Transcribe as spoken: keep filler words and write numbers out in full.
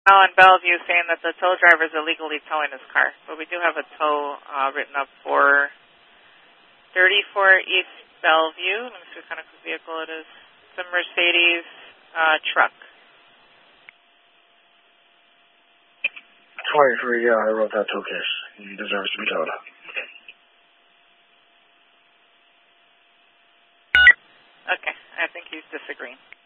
Oh, and Bellevue saying that the tow driver is illegally towing his car. But we do have a tow uh, written up for thirty-four East Bellevue. Let me see what kind of vehicle it is. It's a Mercedes uh, truck. twenty-three, yeah, I wrote that tow case. He deserves to be towed. Okay, I think he's disagreeing.